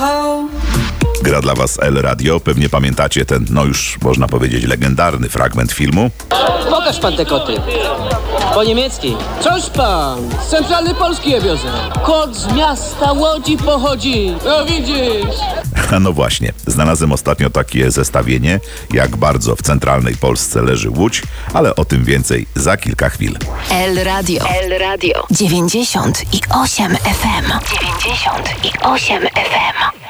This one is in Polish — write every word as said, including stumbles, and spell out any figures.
Gra dla was El Radio. Pewnie pamiętacie ten, no już można powiedzieć, legendarny fragment filmu. Pokaż pan te koty. Po niemiecki. Coś pan, z centralnej Polski je wiozę. Kot z miasta Łodzi pochodzi. No widzisz. No właśnie, znalazłem ostatnio takie zestawienie, jak bardzo w centralnej Polsce leży Łódź, ale o tym więcej za kilka chwil. El Radio. El Radio. dziewięćdziesiąt i osiem F M. dziewięćdziesiąt i osiem F M.